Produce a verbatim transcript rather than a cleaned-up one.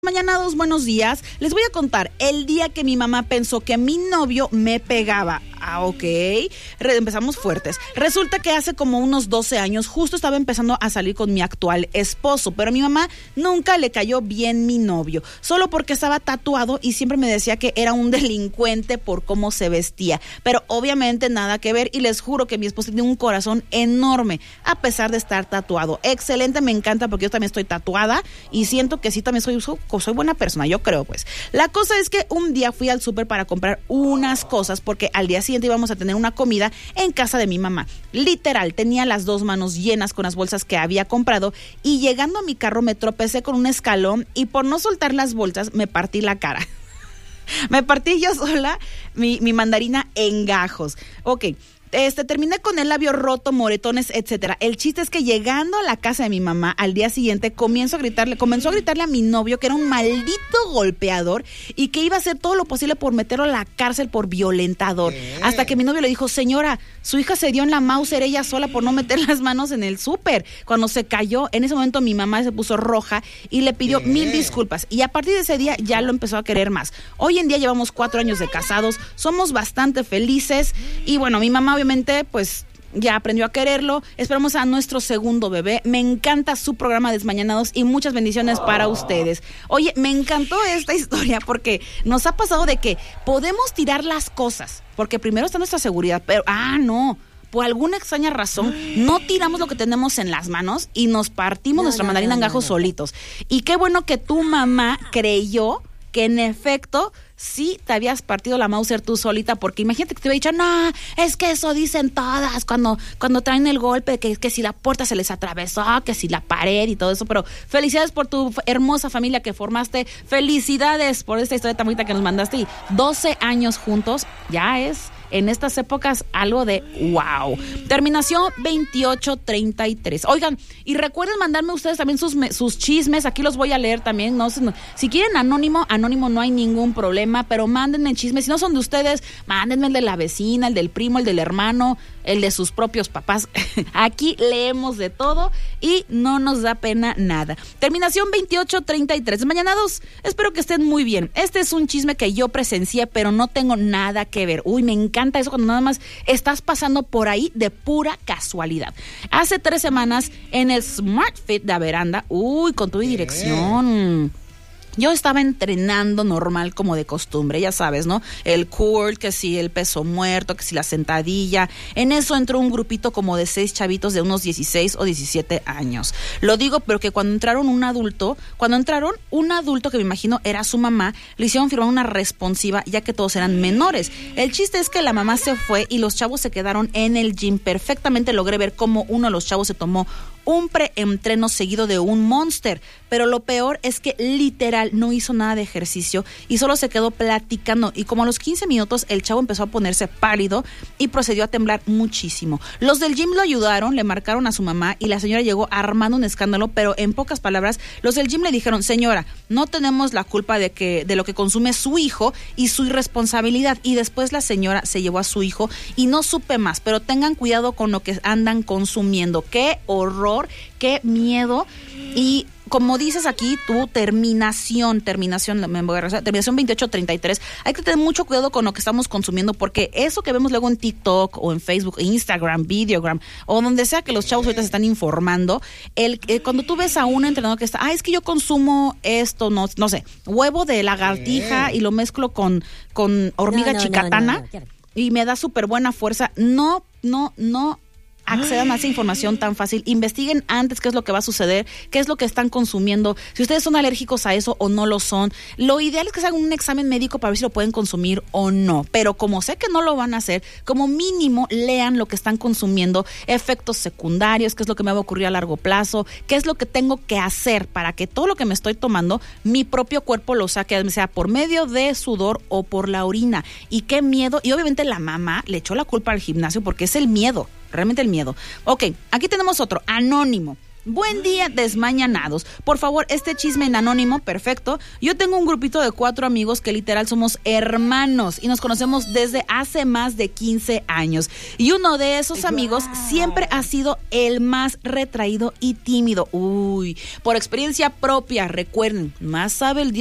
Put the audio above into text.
Mañanados, buenos días. Les voy a contar el día que mi mamá pensó que mi novio me pegaba. Ah, ok. Re- empezamos fuertes. Resulta que hace como unos doce años justo estaba empezando a salir con mi actual esposo, pero a mi mamá nunca le cayó bien mi novio, solo porque estaba tatuado y siempre me decía que era un delincuente por cómo se vestía. Pero obviamente nada que ver y les juro que mi esposo tiene un corazón enorme a pesar de estar tatuado. Excelente, me encanta porque yo también estoy tatuada y siento que sí también soy, soy buena persona, yo creo pues. La cosa es que un día fui al súper para comprar unas cosas porque al día siguiente íbamos a tener una comida en casa de mi mamá. Literal, tenía las dos manos llenas con las bolsas que había comprado y llegando a mi carro me tropecé con un escalón y por no soltar las bolsas me partí la cara. Me partí yo sola mi, mi mandarina en gajos. Ok. Este, terminé con el labio roto, moretones, etcétera. El chiste es que llegando a la casa de mi mamá al día siguiente comienzo a gritarle, comenzó a gritarle a mi novio que era un maldito golpeador y que iba a hacer todo lo posible por meterlo a la cárcel por violentador. ¿Qué? Hasta que mi novio le dijo, señora, su hija se dio en la Mauser ella sola por no meter las manos en el súper. Cuando se cayó, en ese momento mi mamá se puso roja y le pidió ¿Qué? mil disculpas. Y a partir de ese día ya lo empezó a querer más. Hoy en día llevamos cuatro años de casados, somos bastante felices y bueno, mi mamá obviamente pues ya aprendió a quererlo. Esperamos a nuestro segundo bebé. Me encanta su programa Desmañanados y muchas bendiciones para ustedes. Oye, me encantó esta historia porque nos ha pasado de que podemos tirar las cosas, porque primero está nuestra seguridad, pero ah, no, por alguna extraña razón no tiramos lo que tenemos en las manos y nos partimos no, nuestra no, mandarina no, en gajos no, no. solitos. Y qué bueno que tu mamá creyó que en efecto sí te habías partido la Mauser tú solita, porque imagínate que te hubiera dicho, no, es que eso dicen todas cuando, cuando traen el golpe, que, que si la puerta se les atravesó, que si la pared y todo eso, pero felicidades por tu hermosa familia que formaste, felicidades por esta historia tan bonita que nos mandaste y doce años juntos, ya es en estas épocas algo de wow. Terminación veintiocho treinta y tres. Oigan, y recuerden mandarme ustedes también sus, sus chismes, aquí los voy a leer también, no, si quieren anónimo, anónimo no hay ningún problema, pero mándenme chismes, si no son de ustedes, mándenme el de la vecina, el del primo, el del hermano, el de sus propios papás. Aquí leemos de todo y no nos da pena nada. Terminación veintiocho treinta y tres. Mañanados, espero que estén muy bien. Este es un chisme que yo presencié, pero no tengo nada que ver. Uy, me encanta eso cuando nada más estás pasando por ahí de pura casualidad. Hace tres semanas en el Smart Fit de Averanda, uy, con tu dirección. Yo estaba entrenando normal como de costumbre, ya sabes, ¿no? El curl, que si el peso muerto, que si la sentadilla. En eso entró un grupito como de seis chavitos de unos dieciséis o diecisiete años. Lo digo porque cuando entraron un adulto, cuando entraron un adulto que me imagino era su mamá, le hicieron firmar una responsiva ya que todos eran menores. El chiste es que la mamá se fue y los chavos se quedaron en el gym. Perfectamente logré ver cómo uno de los chavos se tomó un preentreno seguido de un Monster, pero lo peor es que literal no hizo nada de ejercicio y solo se quedó platicando y como a los quince minutos el chavo empezó a ponerse pálido y procedió a temblar muchísimo. Los del gym lo ayudaron, le marcaron a su mamá y la señora llegó armando un escándalo, pero en pocas palabras los del gym le dijeron, señora, no tenemos la culpa de que de lo que consume su hijo y su irresponsabilidad, y después la señora se llevó a su hijo y no supe más, pero tengan cuidado con lo que andan consumiendo. ¡Qué horror! Qué miedo. Y como dices aquí, tu terminación, terminación, me voy a rezar, terminación veintiocho treinta y tres, hay que tener mucho cuidado con lo que estamos consumiendo, porque eso que vemos luego en TikTok o en Facebook, Instagram, Videogram, o donde sea que los chavos ahorita se están informando, el, el cuando tú ves a un entrenador que está, ah, es que yo consumo esto, no, no sé, huevo de lagartija y lo mezclo con, con hormiga no, no, chicatana no, no, no, no. y me da súper buena fuerza, no, no, no, accedan a esa información tan fácil, investiguen antes qué es lo que va a suceder, qué es lo que están consumiendo, si ustedes son alérgicos a eso o no lo son. Lo ideal es que se hagan un examen médico para ver si lo pueden consumir o no, pero como sé que no lo van a hacer, como mínimo lean lo que están consumiendo, efectos secundarios, qué es lo que me va a ocurrir a largo plazo, qué es lo que tengo que hacer para que todo lo que me estoy tomando, mi propio cuerpo lo saque, sea por medio de sudor o por la orina. Y qué miedo, y obviamente la mamá le echó la culpa al gimnasio porque es el miedo. Realmente el miedo. Ok, aquí tenemos otro, anónimo. Buen día, desmañanados. Por favor, este chisme en anónimo, perfecto. Yo tengo un grupito de cuatro amigos que literal somos hermanos y nos conocemos desde hace más de quince años. Y uno de esos amigos siempre ha sido el más retraído y tímido. Uy, por experiencia propia, recuerden, más sabe el